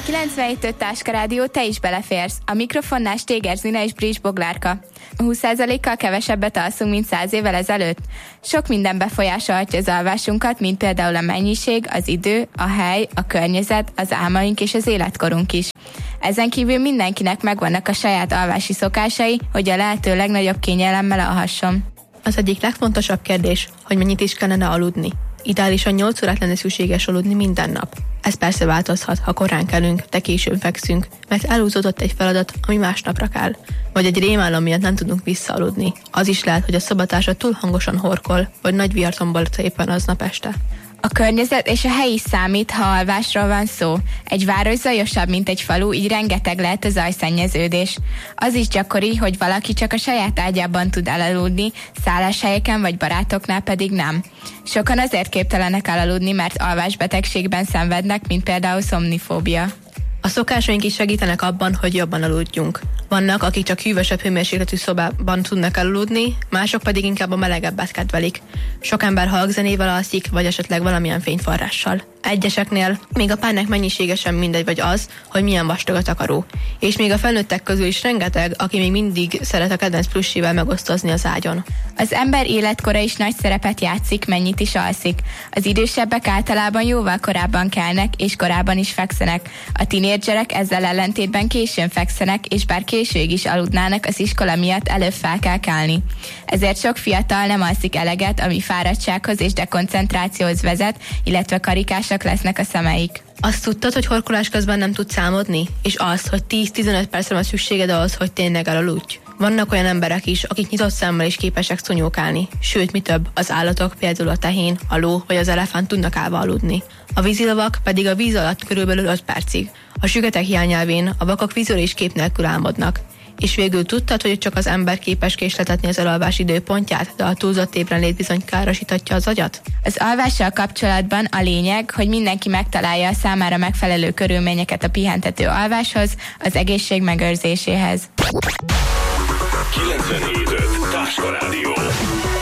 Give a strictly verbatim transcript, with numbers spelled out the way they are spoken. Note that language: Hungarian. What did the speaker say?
kilencvenhét öt Táska Rádió, te is beleférsz. A mikrofonnál Stéger Zina és Brics Boglárka. húsz százalékkal kevesebbet alszunk, mint száz évvel ezelőtt. Sok minden befolyásolhatja az alvásunkat, mint például a mennyiség, az idő, a hely, a környezet, az álmaink és az életkorunk is. Ezen kívül mindenkinek megvannak a saját alvási szokásai, hogy a lehető legnagyobb kényelemmel alhasson. Az egyik legfontosabb kérdés, hogy mennyit is kellene aludni. Ideálisan nyolc órát lenne szükséges aludni minden nap. Ez persze változhat, ha korán kelünk, de későn fekszünk, mert elhúzódott egy feladat, ami másnapra kell. Vagy egy rémálom miatt nem tudunk visszaaludni. Az is lehet, hogy a szobatársa túl hangosan horkol, vagy nagy vihar tombolta éppen aznap este. A környezet és a hely is számít, ha alvásról van szó. Egy város zajosabb, mint egy falu, így rengeteg lehet a zajszennyeződés. Az is gyakori, hogy valaki csak a saját ágyában tud elaludni, szálláshelyeken vagy barátoknál pedig nem. Sokan azért képtelenek elaludni, mert alvásbetegségben szenvednek, mint például szomnifóbia. A szokásaink is segítenek abban, hogy jobban aludjunk. Vannak, akik csak hűvösebb hőmérsékletű szobában tudnak aludni, mások pedig inkább a melegebbet kedvelik. Sok ember halkzenével alszik, vagy esetleg valamilyen fényforrással. Egyeseknél még a párnák mennyisége sem mindegy, vagy az, hogy milyen vastag a takaró. És még a felnőttek közül is rengeteg, aki még mindig szeret a kedvenc plussivel megosztozni az ágyon. Az ember életkora is nagy szerepet játszik, mennyit is alszik. Az idősebbek általában jóval korábban kelnek, és korábban is fekszenek. A tinédzserek ezzel ellentétben későn fekszenek, és bár későig is aludnának, az iskola miatt előbb fel kell kelni. Ezért sok fiatal nem alszik eleget, ami fáradtsághoz és dekoncentrációhoz vezet, illetve karikásak lesznek a szemeik. Azt tudtad, hogy horkolás közben nem tudsz álmodni? És az, hogy tíz-tizenöt percre van szükséged ahhoz, hogy tényleg elaludj? Vannak olyan emberek is, akik nyitott szemmel is képesek szúnyókálni. Sőt, mi több, az állatok, például a tehén, a ló vagy az elefánt tudnak állva aludni. A vízilovak pedig a víz alatt körülbelül öt percig. A süketek hiányelvén a vakok vizuális kép nélkül álmodnak. És végül tudtad, hogy csak az ember képes késletetni az elalvás időpontját, de a túlzott ébrenlét bizony károsítatja az agyat? Az alvással kapcsolatban a lényeg, hogy mindenki megtalálja a számára megfelelő körülményeket a pihentető alváshoz, az egészség megőrzéséhez. kilencvenhét öt Táska Rádió.